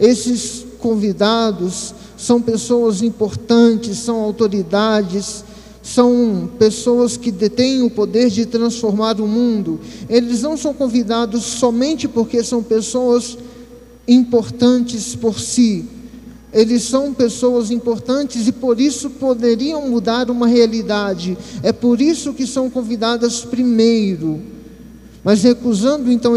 Esses convidados são pessoas importantes, são autoridades, são pessoas que detêm o poder de transformar o mundo. Eles não são convidados somente porque são pessoas importantes por si. Eles são pessoas importantes e por isso poderiam mudar uma realidade. É por isso que são convidadas primeiro. Mas recusando então